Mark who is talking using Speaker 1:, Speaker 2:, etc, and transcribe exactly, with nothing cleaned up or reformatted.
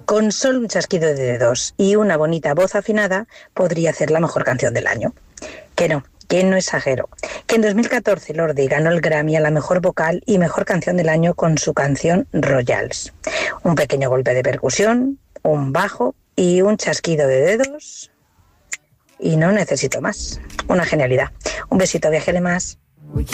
Speaker 1: Con solo un chasquido de dedos y una bonita voz afinada, podría ser la mejor canción del año. Que no, que no exagero. Que en dos mil catorce Lorde ganó el Grammy a la mejor vocal y mejor canción del año con su canción Royals. Un pequeño golpe de percusión, un bajo y un chasquido de dedos. Y no necesito más. Una genialidad. Un besito, viajere más.